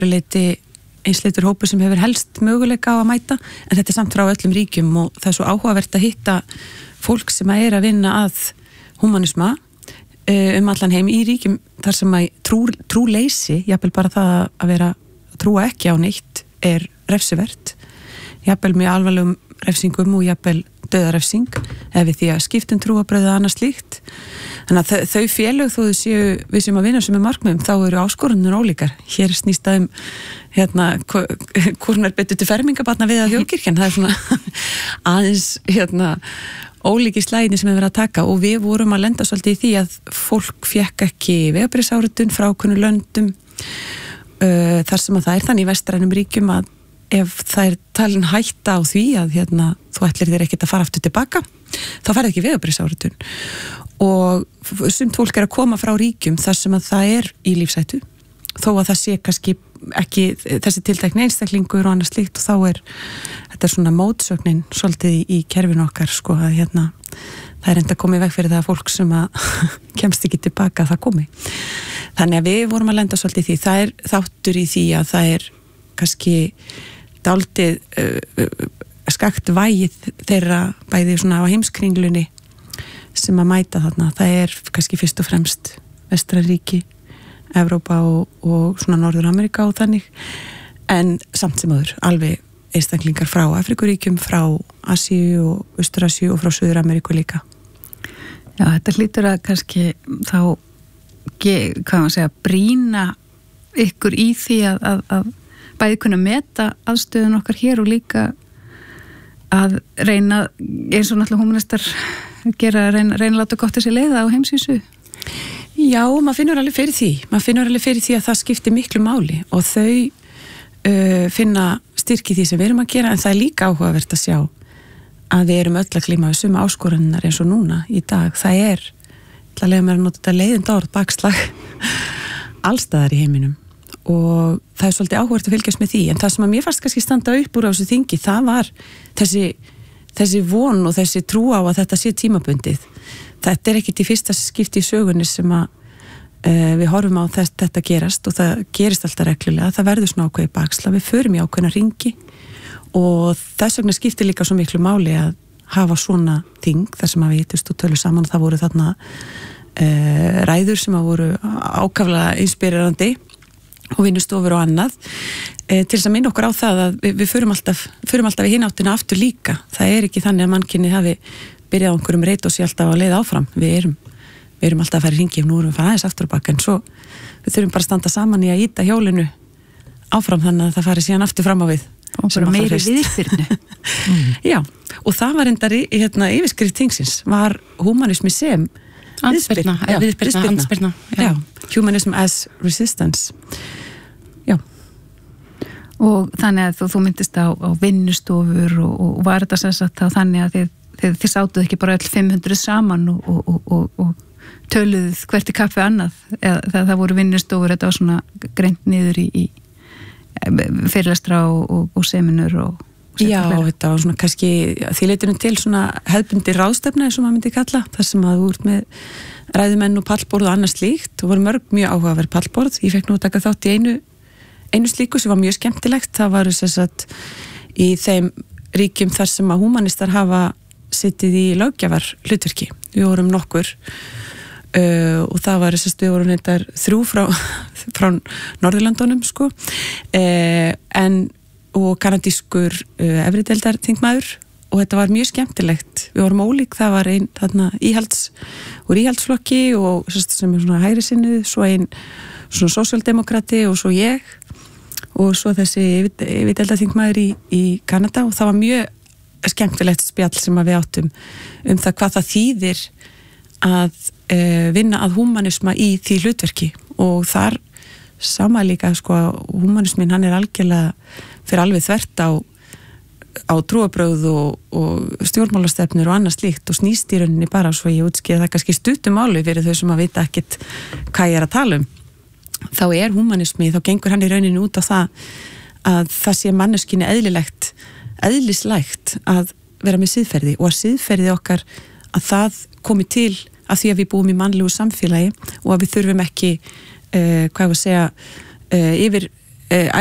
leyti einsleitur hópur sem hefur helst möguleika á að mæta, en þetta samt frá öllum ríkjum og það svo áhugavert að hitta fólk sem að vinna að humanisma allan heim í ríkjum þar sem að trúleysi, jafnvel bara það að trúa ekki á neitt refsivert, jafnvel mjög alvarlegum refsingum og jafnvel dauðarefsing ef við því að skiptum trúabröð eða annað slíkt. Þannig að þau félög þó við sem að vinna sem markmiðum, þá eru áskorunir ólíkar. Hér snýst það hvorn betur til fermingabarna við að þjóðkirkjan. Það svona aðeins ólíki slæðinni sem við verið að taka og við vorum að lenda svolítið í því að fólk fékk ekki vegabréfsáritun frá ákveðnum löndum þar sem að það þannig í vestrænum ríkjum að ef það talin hætta á því að þú ætlir þér ekkert að fara aftur tilbaka, þá færði ekki vegabréfsáritun og sumt fólk að koma frá ríkjum þar sem að það í lífshættu, þó að það sé kannski ekki þessi tiltekni einstaklingur og annað slíkt og þá þetta svona mótsögnin svolítið í kerfinu okkar sko að það enda komið veg fyrir það að fólk sem að kemst ekki tilbaka það komi. Þannig að við vorum að lenda svolítið í því, það þáttur í því að það kannski dálítið skakt vægið þeirra bæði svona á heimskringlunni sem að mæta þarna. Það kannski fyrst og fremst Vestraríki, Evrópa og svona Norður-Ameríka og þannig, en samt sem áður alveg einstaklingar frá Afrikuríkjum, frá Asíu og Austur-Asíu og frá Suður-Ameríku líka. Já, þetta hlýtur að kannski þá, hvað maður segja, brýna ykkur í því að bæði kunna meta aðstöðun okkar hér og líka að reyna, eins og náttúrulega humanistar reyna að láta gott þessi leiða á heimsvísu. Já, maður finnur alveg fyrir því að það skiptir miklu máli og þau finna styrki því sem við erum að gera, en það líka áhugavert að sjá að við erum öll að glíma við sömu áskoranirnar eins og núna í dag. Það ætla að leiða mér að nota þetta leiðinda orð bakslag allstaðar í heiminum og það svolítið áhugavert að fylgjast með því, en það sem að mér fannst kannski standa upp úr á þessu þingi, það var þessi von og þessi trú á að þetta sé tímabundið. Þetta ekkert í fyrsta skipti í sögunni sem að við horfum á þetta gerast og það gerist alltaf reglulega, það verður svona ákveðið bakslag, við förum í ákveðna ringi og þess vegna skiptir líka svo miklu máli að hafa svona þing þar sem að við hittust og tölum saman og það voru þarna ræður sem að voru ákaflega inspirerandi og vinnustofur og annað til þess að minna okkur á það að við förum alltaf í hináttina aftur líka. Það ekki þannig að mannkynið hafi byrjað á einhverjum reit og sé alltaf að leiða áfram. Við erum alltaf að fara í hringi og nú erum við að fara aðeins aftur á bak, en svo við þurfum bara að standa saman í að ýta hjólinu áfram þannig að það fari síðan aftur fram á við. Og bara meiri viðspyrnu. Já, og það var endar yfirskrift þingsins, var humanismi sem viðspyrna. Já, humanism as resistance. Já. Og þannig að þú myndist á vinnustofur og var þetta sem sagt þá þannig að þið sátuð ekki bara öll 500 saman og töluðuð hvert í kappi annað, eða það voru vinnustofur, þetta var svona greint niður í fyrirlestra og seminur og Já, þetta var svona kannski því leitunum til svona hefðbundi ráðstefna eins og maður myndi kalla, þar sem að þú ert með ræðumenn og pallborð og annað slíkt og voru mjög áhugaverð pallborð. Ég fekk nú að taka þátt í einu slíku sem var mjög skemmtilegt. Það var þess að í þeim ríkjum þar sem að humanistar hafa sittið í löggjafar hlutverki. Við vorum nokkur og það var þess að við vorum neitt 3 frá Norðurlandunum sko, og kanadískur efrideildar þingmaður og þetta var mjög skemmtilegt. Við vorum ólík, það var einn þarna íhaldsflokki og sem svona hægri sinnuð, svo einn svona sósíaldemokrati og svo ég og svo þessi efrideildar þingmaður í Kanada og það var mjög skemmtilegt spjall sem að við áttum það hvað það þýðir að vinna að humanisma í því hlutverki og þar sama líka sko humanismin hann algjörlega fyrir alveg þvert á trúarbrögð og stjórnmálastefnur og annað slíkt og snýst í rauninni bara svo ég útskýra það kannski stuttum máli fyrir þau sem að vita ekkert hvað ég að tala þá humanismi, þá gengur hann í rauninni út á það að sé manneskinu eðlislægt að vera með siðferði og að siðferði okkar að það komi til af því að við búum í mannlegu samfélagi og að við þurfum ekki